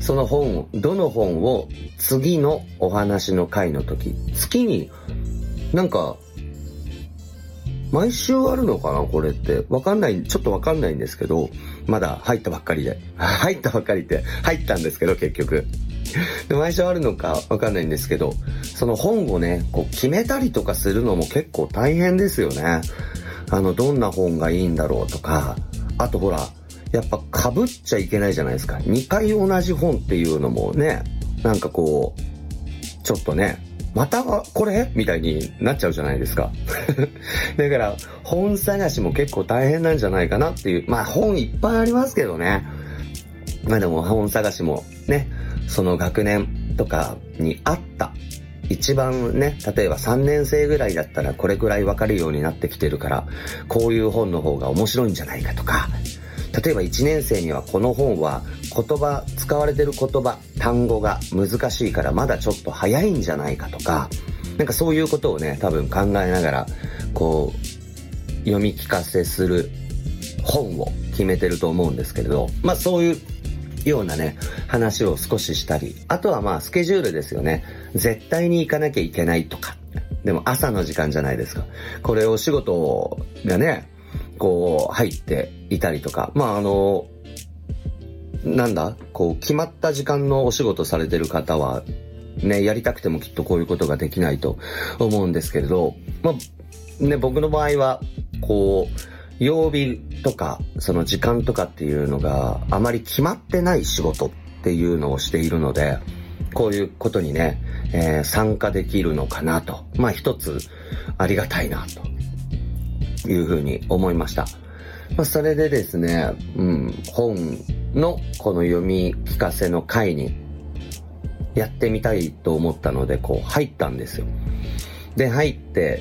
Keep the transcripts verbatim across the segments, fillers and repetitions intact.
その本、どの本を次のお話の回の時、月になんか毎週あるのかなこれって。わかんない、ちょっとわかんないんですけど、まだ入ったばっかりで。入ったばっかりって入ったんですけど結局。で毎週あるのかわかんないんですけど、その本をね、こう決めたりとかするのも結構大変ですよね。あの、どんな本がいいんだろうとか、あとほら、やっぱ被っちゃいけないじゃないですか。にかい同じ本っていうのもね、なんかこう、ちょっとね、またこれみたいになっちゃうじゃないですか。だから本探しも結構大変なんじゃないかなっていう。まあ本いっぱいありますけどね。まあでも本探しもね、その学年とかに合った一番ね、例えばさんねん生ぐらいだったらこれぐらいわかるようになってきてるから、こういう本の方が面白いんじゃないかとか、例えばいちねん生にはこの本は言葉、使われてる言葉、単語が難しいからまだちょっと早いんじゃないかとか、なんかそういうことをね、多分考えながら、こう、読み聞かせする本を決めてると思うんですけれど、まあそういうようなね、話を少ししたり、あとはまあスケジュールですよね。絶対に行かなきゃいけないとか。でも朝の時間じゃないですか。これお仕事がね、こう入っていたりとか、まああのなんだこう決まった時間のお仕事されてる方はね、やりたくてもきっとこういうことができないと思うんですけれど、まあね、僕の場合はこう曜日とかその時間とかっていうのがあまり決まってない仕事っていうのをしているので、こういうことにね、えー、参加できるのかなと、まあ一つありがたいなというふうに思いました。まあ、それでですね、うん、本のこの読み聞かせの会にやってみたいと思ったので、こう入ったんですよ。で、入って、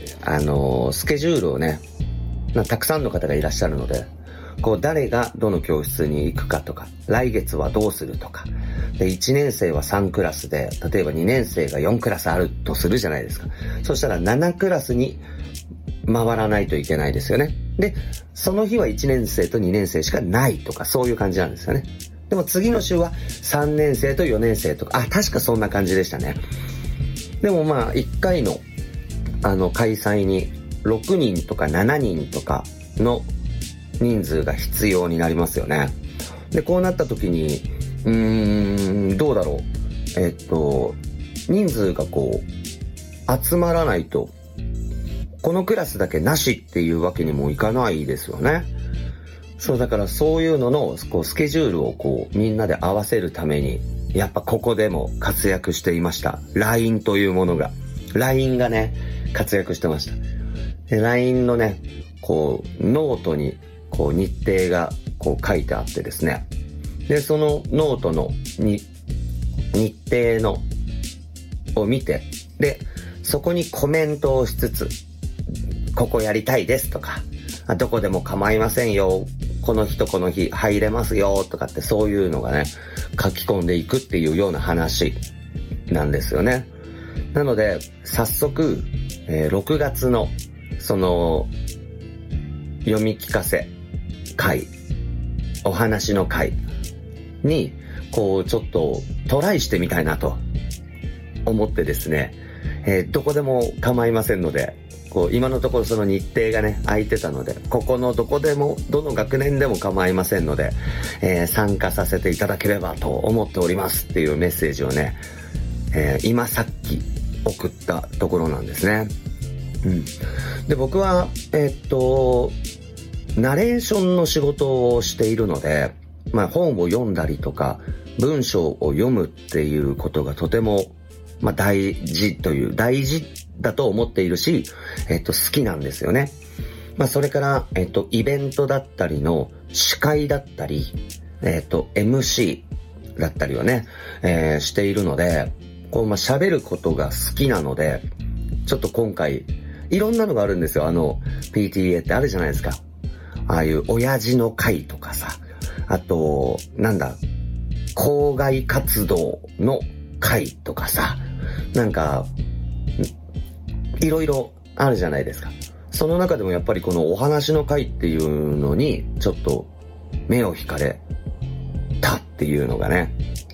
あのー、スケジュールをね、たくさんの方がいらっしゃるので、こう誰がどの教室に行くかとか、来月はどうするとか、で、いちねん生はさんクラスで、例えばにねん生がよんクラスあるとするじゃないですか。そしたらななクラスに回らないといけないですよね。で、その日はいちねん生とにねん生しかないとか、そういう感じなんですよね。でも次の週はさんねん生とよねん生とか、あ、確かそんな感じでしたね。でもまあ、いっかいの、あの、開催にろくにんとかしちにんとかの人数が必要になりますよね。で、こうなった時に、うーん、どうだろう。えっと、人数がこう、集まらないと、このクラスだけなしっていうわけにもいかないですよね。そうだからそういうののこうスケジュールをこうみんなで合わせるためにやっぱここでも活躍していました。ライン というものが ライン がね活躍してました。で ライン のねこうノートにこう日程がこう書いてあってですね。でそのノートのに日程のを見てでそこにコメントをしつつここやりたいですとか、どこでも構いませんよ、この日とこの日入れますよとかってそういうのがね、書き込んでいくっていうような話なんですよね。なので、早速、えー、ろくがつのその読み聞かせ会、お話の会に、こうちょっとトライしてみたいなと思ってですね、えー、どこでも構いませんので、こう今のところその日程がね空いてたので、ここのどこでもどの学年でも構いませんので、えー、参加させていただければと思っておりますっていうメッセージをね、えー、今さっき送ったところなんですね。うん、で僕はえー、っとナレーションの仕事をしているので、まあ、本を読んだりとか文章を読むっていうことがとてもまあ大事という、大事だと思っているし、えっと、好きなんですよね。まあそれから、えっと、イベントだったりの司会だったり、えっと、エムシー だったりをね、えー、しているので、こう、まあ喋ることが好きなので、ちょっと今回、いろんなのがあるんですよ。あの、ピーティーエー ってあるじゃないですか。ああいう親父の会とかさ、あと、なんだ、校外活動の会とかさ、なんかいろいろあるじゃないですか。その中でもやっぱりこのお話の会っていうのにちょっと目を惹かれたっていうのがね